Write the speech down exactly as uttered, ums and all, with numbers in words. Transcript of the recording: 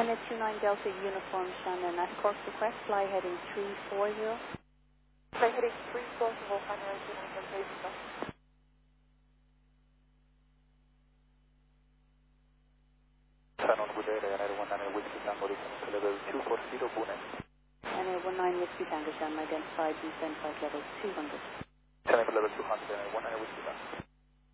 China two nine Delta Uniform Shannon escort request, fly heading three four zero. Fly heading three four zero, China two nine Delta Uniform. Shannon, good day, Ryanair one nine Whiskey Tango, descending to level two four zero, Pune. Ryanair one nine Whiskey Tango, Shannon identified, descent flight level two hundred. Descending to level two hundred, Ryanair one nine Whiskey Tango.